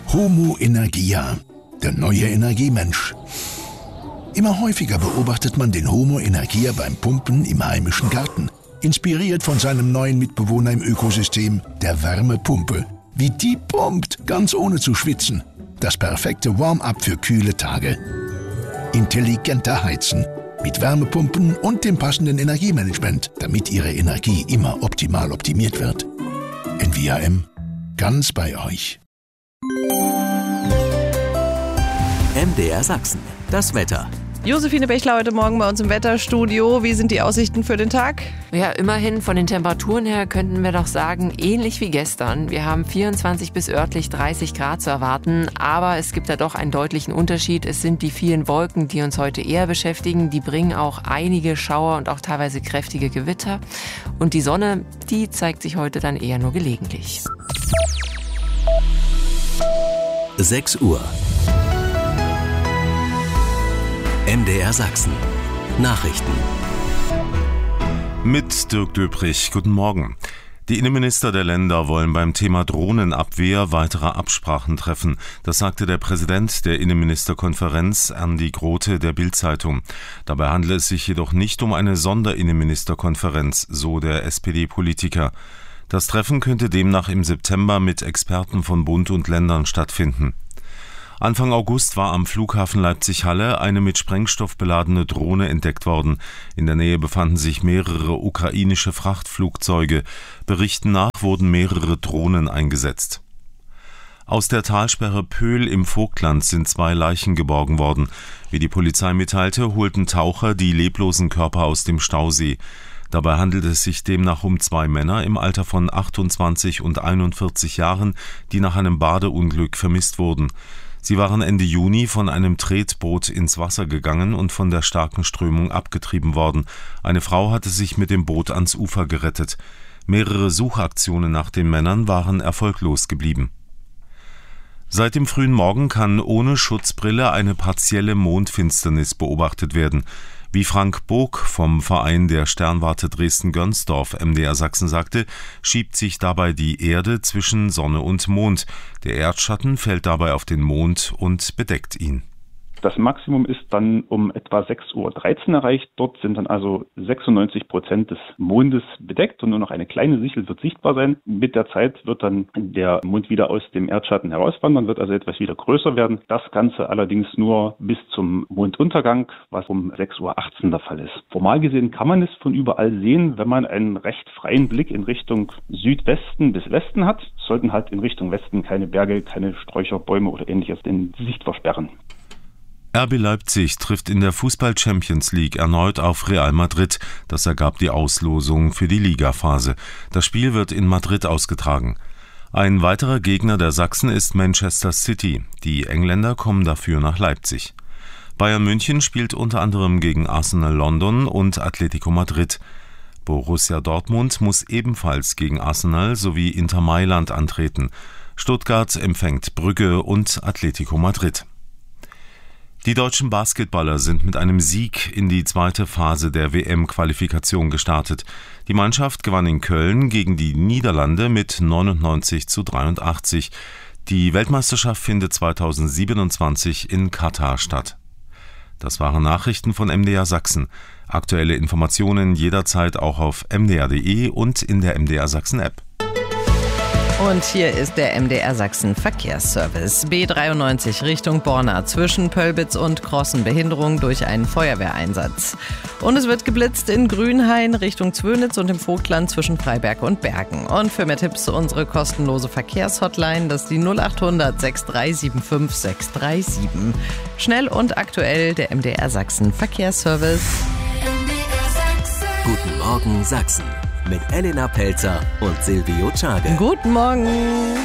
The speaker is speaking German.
Homo Energia, der neue Energiemensch. Immer häufiger beobachtet man den Homo Energia beim Pumpen im heimischen Garten. Inspiriert von seinem neuen Mitbewohner im Ökosystem, der Wärmepumpe. Wie die pumpt, ganz ohne zu schwitzen. Das perfekte Warm-up für kühle Tage. Intelligenter Heizen. Mit Wärmepumpen und dem passenden Energiemanagement, damit Ihre Energie immer optimal optimiert wird. NVAM, ganz bei euch. MDR Sachsen, das Wetter. Josephine Bechler heute Morgen bei uns im Wetterstudio. Wie sind die Aussichten für den Tag? Ja, immerhin von den Temperaturen her könnten wir doch sagen, ähnlich wie gestern. Wir haben 24 bis örtlich 30 Grad zu erwarten, aber es gibt da doch einen deutlichen Unterschied. Es sind die vielen Wolken, die uns heute eher beschäftigen. Die bringen auch einige Schauer und auch teilweise kräftige Gewitter. Und die Sonne, die zeigt sich heute dann eher nur gelegentlich. 6 Uhr. MDR Sachsen. Nachrichten. Mit Dirk Döprich. Guten Morgen. Die Innenminister der Länder wollen beim Thema Drohnenabwehr weitere Absprachen treffen. Das sagte der Präsident der Innenministerkonferenz, Andi Grote, der Bild-Zeitung. Dabei handle es sich jedoch nicht um eine Sonderinnenministerkonferenz, so der SPD-Politiker. Das Treffen könnte demnach im September mit Experten von Bund und Ländern stattfinden. Anfang August war am Flughafen Leipzig-Halle eine mit Sprengstoff beladene Drohne entdeckt worden. In der Nähe befanden sich mehrere ukrainische Frachtflugzeuge. Berichten nach wurden mehrere Drohnen eingesetzt. Aus der Talsperre Pöhl im Vogtland sind 2 Leichen geborgen worden. Wie die Polizei mitteilte, holten Taucher die leblosen Körper aus dem Stausee. Dabei handelt es sich demnach um 2 Männer im Alter von 28 und 41 Jahren, die nach einem Badeunglück vermisst wurden. Sie waren Ende Juni von einem Tretboot ins Wasser gegangen und von der starken Strömung abgetrieben worden. Eine Frau hatte sich mit dem Boot ans Ufer gerettet. Mehrere Suchaktionen nach den Männern waren erfolglos geblieben. Seit dem frühen Morgen kann ohne Schutzbrille eine partielle Mondfinsternis beobachtet werden. Wie Frank Bog vom Verein der Sternwarte Dresden-Gönsdorf MDR Sachsen sagte, schiebt sich dabei die Erde zwischen Sonne und Mond. Der Erdschatten fällt dabei auf den Mond und bedeckt ihn. Das Maximum ist dann um etwa 6:13 Uhr erreicht. Dort sind dann also 96% des Mondes bedeckt und nur noch eine kleine Sichel wird sichtbar sein. Mit der Zeit wird dann der Mond wieder aus dem Erdschatten herauswandern, wird also etwas wieder größer werden. Das Ganze allerdings nur bis zum Monduntergang, was um 6:18 Uhr der Fall ist. Formal gesehen kann man es von überall sehen, wenn man einen recht freien Blick in Richtung Südwesten bis Westen hat. Sollten halt in Richtung Westen keine Berge, keine Sträucher, Bäume oder ähnliches die Sicht versperren. RB Leipzig trifft in der Fußball-Champions League erneut auf Real Madrid. Das ergab die Auslosung für die Ligaphase. Das Spiel wird in Madrid ausgetragen. Ein weiterer Gegner der Sachsen ist Manchester City. Die Engländer kommen dafür nach Leipzig. Bayern München spielt unter anderem gegen Arsenal London und Atletico Madrid. Borussia Dortmund muss ebenfalls gegen Arsenal sowie Inter Mailand antreten. Stuttgart empfängt Brügge und Atletico Madrid. Die deutschen Basketballer sind mit einem Sieg in die zweite Phase der WM-Qualifikation gestartet. Die Mannschaft gewann in Köln gegen die Niederlande mit 99:83. Die Weltmeisterschaft findet 2027 in Katar statt. Das waren Nachrichten von MDR Sachsen. Aktuelle Informationen jederzeit auch auf mdr.de und in der MDR Sachsen App. Und hier ist der MDR Sachsen Verkehrsservice. B93 Richtung Borna zwischen Pölbitz und Krossen. Behinderung durch einen Feuerwehreinsatz. Und es wird geblitzt in Grünhain Richtung Zwönitz und im Vogtland zwischen Freiberg und Bergen. Und für mehr Tipps unsere kostenlose Verkehrshotline, das ist die 0800 6375 637. Schnell und aktuell der MDR Sachsen Verkehrsservice. Guten Morgen Sachsen mit Elena Pelzer und Silvio Czade. Guten Morgen.